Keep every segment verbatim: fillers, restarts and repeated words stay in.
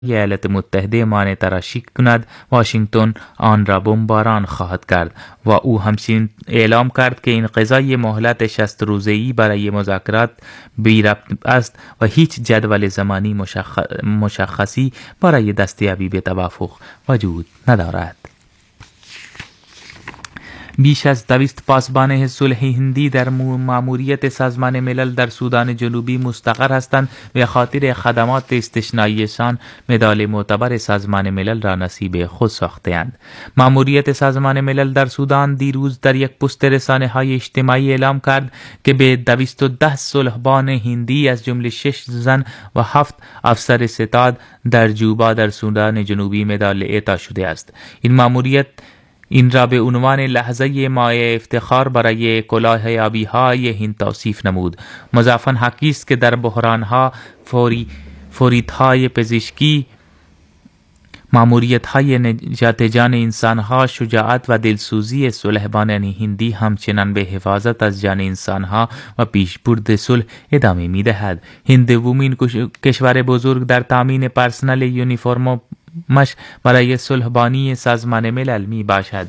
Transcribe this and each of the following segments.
ایالات متحده مانع تراشی کند، واشنگتن آن را بمباران خواهد کرد و او همچنین اعلام کرد که این قضیه مهلت شصت روزه‌ای برای مذاکرات بی ربط است و هیچ جدول زمانی مشخصی برای دستیابی به توافق وجود ندارد. بیش از دویست پاسبان صلح هندی در ماموریت سازمان ملل در سودان جنوبی مستقر هستند و به خاطر خدمات استثنائیشان مدال معتبر سازمان ملل را نصیب خود ساخته‌اند. ماموریت سازمان ملل در سودان دیروز در یک پست رسانه‌های اجتماعی اعلام کرد که به دویست و ده صلحبان هندی از جمله شش زن و هفت افسر ستاد در جوبا در سودان جنوبی مدال اعطا شده است. این ماموریت این را به عنوان لحظه مایه افتخار برای کلاه آبی‌های هند توصیف نمود. مضافاً حقی است که در بحران‌ها، فوری فوریت‌های پزشکی، ماموریت‌های نجات جان انسان‌ها، شجاعت و دلسوزی صلحبانان هندی همچنان به حفاظت از جان انسان‌ها و پیشبرد صلح ادامه می‌دهد. هند دومین کشور بزرگ در تامین پرسنل یونیفرم مش برای صلحبانی سازمان ملل می باشد.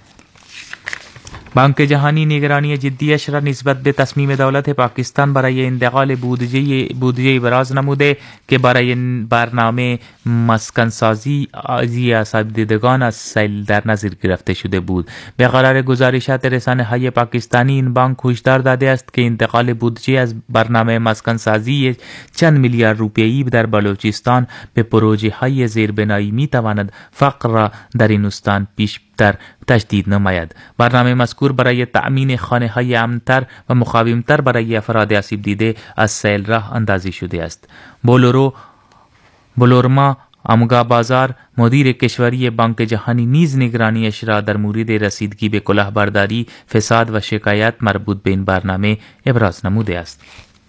بانک جهانی نگرانی جدیش را نسبت به تصمیم دولت پاکستان برای انتقال بودجه بودجه ابراز نموده که برای برنامه مسکن سازی آسیب دیدگان از سیل در نظر گرفته شده بود. به قرار گزارشات رسانه‌های پاکستانی، این بانک هشدار داده است که انتقال بودجه از برنامه مسکن سازی چند میلیارد روپیه‌ای در بلوچستان به پروژه‌های زیربنایی می تواند فقر را در این استان پیش در تشدید نماید. برنامه مذکور برای تأمین خانه‌های امن‌تر و مقاوم‌تر برای افراد آسیب دیده از سیل راه اندازی شده است. بولورو بولورما امگا بازار، مدیر کشوری بانک جهانی، نیز نگرانیش را در مورد رسیدگی به کلاهبرداری، فساد و شکایات مربوط به این برنامه ابراز نموده است.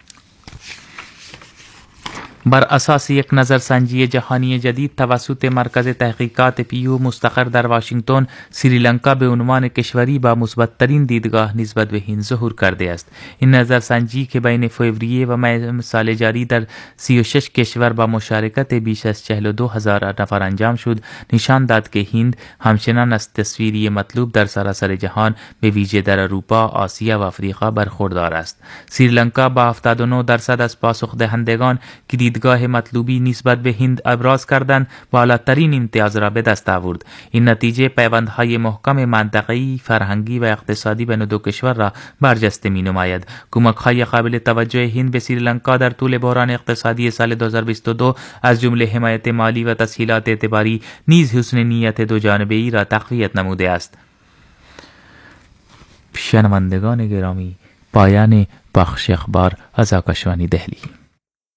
بر اساس یک نظرسنجی جهانی جدید توسط مرکز تحقیقات پیو مستقر در واشنگتن، سریلانکا به عنوان کشوری با مثبت‌ترین دیدگاه نسبت به هند ظهور کرده است. این نظرسنجی که بین فوریه و مه سال جاری در سی و شش کشور با مشارکت بیش از چهل و دو هزار نفر انجام شد، نشان داد که هند همچنان از تصویری مطلوب در سراسر جهان، به ویژه در اروپا، آسیا و آفریقا برخوردار است. سریلانکا با هفتاد و نه درصد از پاسخ دهندگان که دیدگاه مطلوبی نسبت به هند ابراز کردند، بالاترین امتیاز را به دست آورد. این نتیجه پیوندهای محکم منطقه‌ای، فرهنگی و اقتصادی بین دو کشور را برجسته می نماید. کمک‌های قابل توجه هند به سریلانکا در طول بحران اقتصادی سال دو هزار و بیست و دو از جمله حمایت مالی و تسهیلات اعتباری نیز حسن نیت دو جانبه‌ای را تقویت نموده است. شنوندگان گرامی، پایان بخش اخبار از آکاشوانی دهلی.